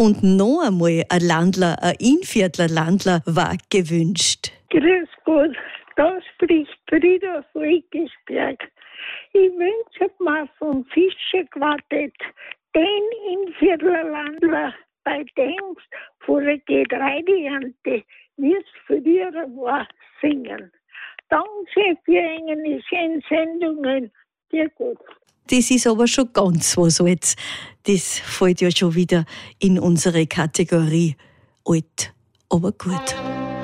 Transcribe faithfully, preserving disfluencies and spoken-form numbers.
Und noch einmal ein Landler, ein Innviertler Landler war gewünscht. Grüß Gott, da spricht Frieda Volkesberg. Ich wünsche mir vom Fischerquartett den Innviertler Landler bei Dems vor der Getreideernte, wie es früher war, singen. Danke für eine schöne Sendungen. Dir gut. Das ist aber schon ganz was Altes. Das fällt ja schon wieder in unsere Kategorie alt, aber gut.